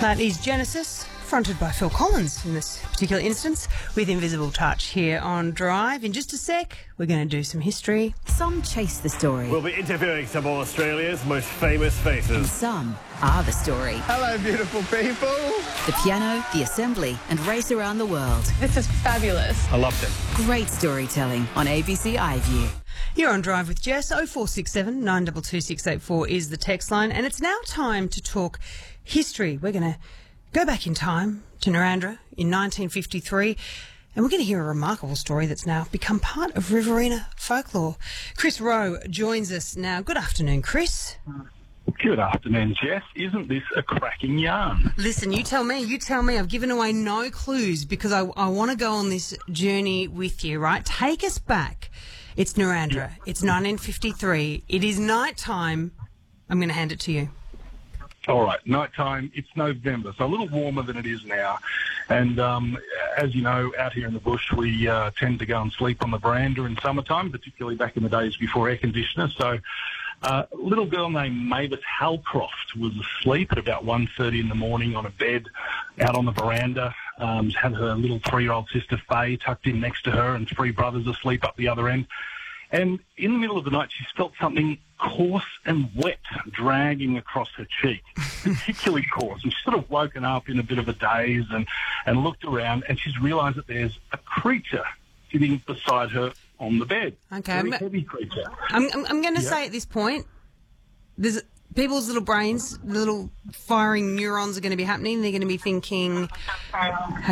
That is Genesis, fronted by Phil Collins in this particular instance, with Invisible Touch here on Drive. In just a sec, we're going to do some history. Some chase the story. We'll be interviewing some of Australia's most famous And faces. some are the story. Hello, beautiful people. The piano, the assembly, and race around the world. This is fabulous. I loved it. Great storytelling on ABC iView. You're on Drive with Jess. 0467 922 684 is the text line. And it's now time to talk history. We're going to go back in time to Narrandera in 1953. And we're going to hear a remarkable story that's now become part of Riverina folklore. Chris Rowe joins us now. Good afternoon, Chris. Good afternoon, Jess. Isn't this a cracking yarn? Listen, you tell me. I've given away no clues because I want to go on this journey with you, right? Take us back. It's Narrandera. It's 1953. It is night time. I'm going to hand it to you. All right, nighttime, it's November, so a little warmer than it is now. And as you know, out here in the bush, we tend to go and sleep on the veranda in summertime, particularly back in the days before air conditioners. So a little girl named Mavis Halcroft was asleep at about 1:30 in the morning on a bed out on the veranda. Had her little 3-year-old sister Faye tucked in next to her and 3 brothers asleep up the other end. And in the middle of the night, she felt something coarse and wet dragging across her cheek, particularly coarse. And she's sort of woken up in a bit of a daze and looked around, and she's realised that there's a creature sitting beside her on the bed. Okay, Very heavy creature. I'm going to say at this point, there's people's little brains, little firing neurons are going to be happening. They're going to be thinking,